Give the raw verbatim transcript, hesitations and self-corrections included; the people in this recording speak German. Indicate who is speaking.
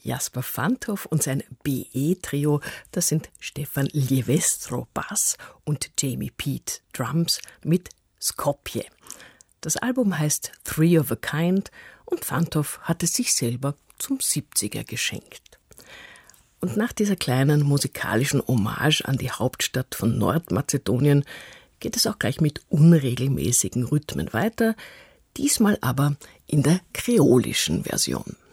Speaker 1: Jasper Van't Hoff und sein B E-Trio, das sind Stefan Lievestro Bass und Jamie Pete Drums mit Skopje. Das Album heißt Three of a Kind und Van't Hoff hat es sich selber zum siebziger geschenkt. Und nach dieser kleinen musikalischen Hommage an die Hauptstadt von Nordmazedonien geht es auch gleich mit unregelmäßigen Rhythmen weiter, diesmal aber in der kreolischen Version.